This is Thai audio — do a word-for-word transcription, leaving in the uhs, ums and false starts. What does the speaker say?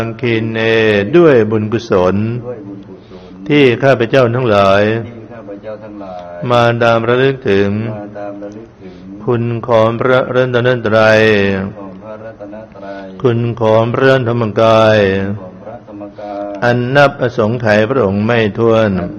อังคินเนด้วยบุญกุศลที่ข้าพเจ้าทั้งหลายมาดามระลึกถึงคุณของพระรัตนตรัยคุณของพระธรรมกายอันนับอสงไขยพระองค์ไม่ถ้วน